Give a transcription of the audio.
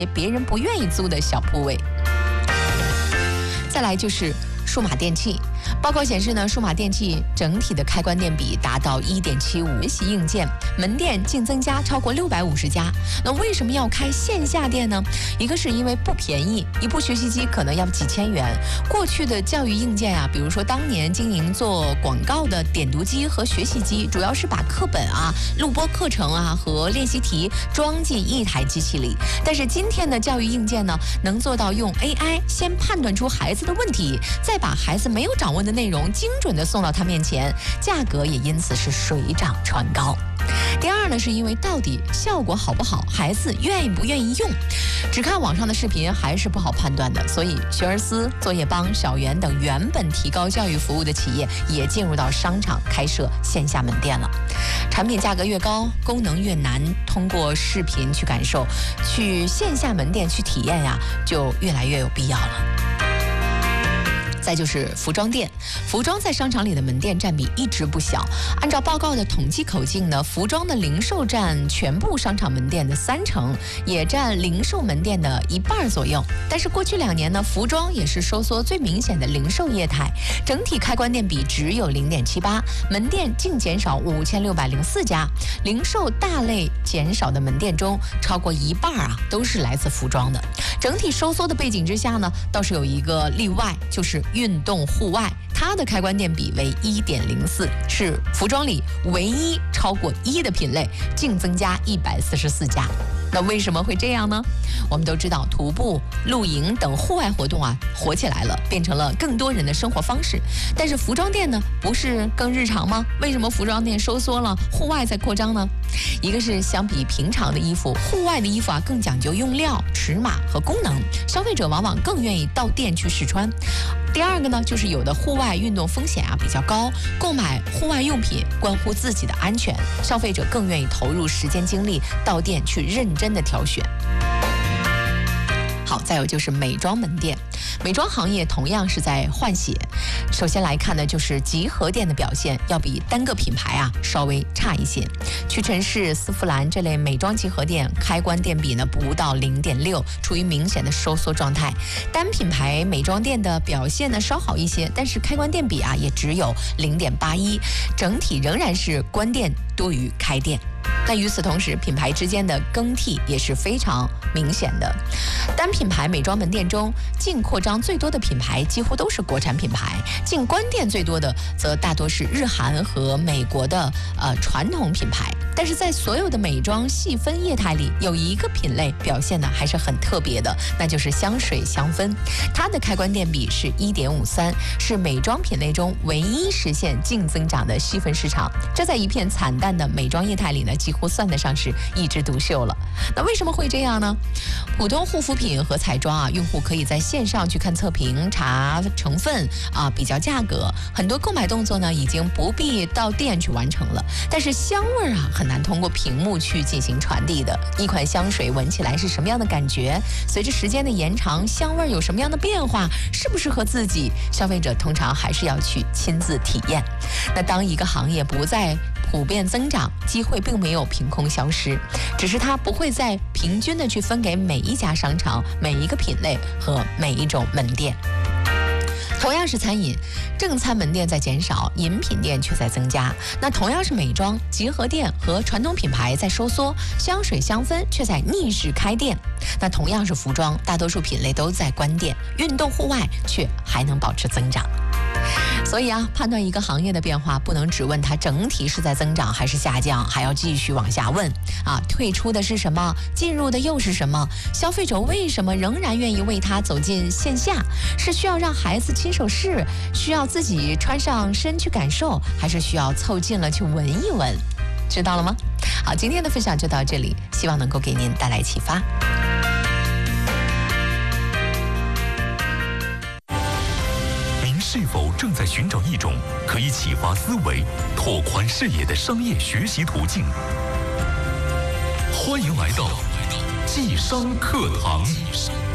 别人不愿意租的小铺位。再来就是数码电器，报告显示呢，数码电器整体的开关店比达到1.75，学习硬件门店净增加超过650家。那为什么要开线下店呢？一个是因为不便宜，一部学习机可能要几千元。过去的教育硬件啊，比如说当年经营做广告的点读机和学习机，主要是把课本啊、录播课程啊和练习题装进一台机器里。但是今天的教育硬件呢，能做到用 AI 先判断出孩子的问题，再把孩子没有掌握的内容精准地送到他面前，价格也因此是水涨船高。第二呢，是因为到底效果好不好，孩子愿意不愿意用，只看网上的视频还是不好判断的。所以学而思、作业帮、小园等原本提高教育服务的企业也进入到商场开设线下门店了。产品价格越高，功能越难通过视频去感受，去线下门店去体验呀，就越来越有必要了。再就是服装店，服装在商场里的门店占比一直不小。按照报告的统计口径呢，服装的零售占全部商场门店的30%，也占零售门店的1半左右。但是过去2年呢，服装也是收缩最明显的零售业态，整体开关店比只有0.78，门店净减少5604家。零售大类减少的门店中，超过1半啊都是来自服装的。整体收缩的背景之下呢，倒是有一个例外，就是运动户外，它的开关店比为1.04，是服装里唯一超过1的品类，净增加144家。那为什么会这样呢？我们都知道徒步、露营等户外活动啊火起来了，变成了更多人的生活方式。但是服装店呢，不是更日常吗？为什么服装店收缩了，户外在扩张呢？一个是相比平常的衣服，户外的衣服啊更讲究用料、尺码和功能，消费者往往更愿意到店去试穿。第二个呢，就是有的户外运动风险啊比较高，购买户外用品关乎自己的安全，消费者更愿意投入时间精力到店去认真的挑选。好，再有就是美妆门店，美妆行业同样是在换血。首先来看呢，就是集合店的表现要比单个品牌啊稍微差一些。屈臣氏、丝芙兰这类美妆集合店开关店比呢不到0.6，处于明显的收缩状态。单品牌美妆店的表现呢稍好一些，但是开关店比啊也只有0.81，整体仍然是关店多于开店。但与此同时，品牌之间的更替也是非常明显的。单品牌美妆门店中，净扩张最多的品牌几乎都是国产品牌，净关店最多的则大多是日韩和美国的传统品牌。但是在所有的美妆细分业态里，有一个品类表现呢还是很特别的，那就是香水香氛，它的开关店比是1.53，是美妆品类中唯一实现净增长的细分市场。这在一片惨淡的美妆业态里呢，几乎算得上是一枝独秀了。那为什么会这样呢？普通护肤品和彩妆啊，用户可以在线上去看测评、查成分啊、比较价格，很多购买动作呢已经不必到店去完成了。但是香味啊，很难通过屏幕去进行传递的。一款香水闻起来是什么样的感觉？随着时间的延长，香味有什么样的变化？适不适合自己？消费者通常还是要去亲自体验。那当一个行业不再普遍增长，机会并没有凭空消失，只是它不会再平均的去分给每一家商场、每一个品类和每一种门店。同样是餐饮，正餐门店在减少，饮品店却在增加。那同样是美妆，集合店和传统品牌在收缩，香水香氛却在逆势开店。那同样是服装，大多数品类都在关店，运动户外却还能保持增长。所以啊，判断一个行业的变化，不能只问它整体是在增长还是下降，还要继续往下问啊，退出的是什么，进入的又是什么？消费者为什么仍然愿意为它走进线下？是需要让孩子亲手试，需要自己穿上身去感受，还是需要凑近了去闻一闻？知道了吗？好，今天的分享就到这里，希望能够给您带来启发。 是否正在寻找一种可以启发思维、拓宽视野的商业学习途径？欢迎来到纪商课堂。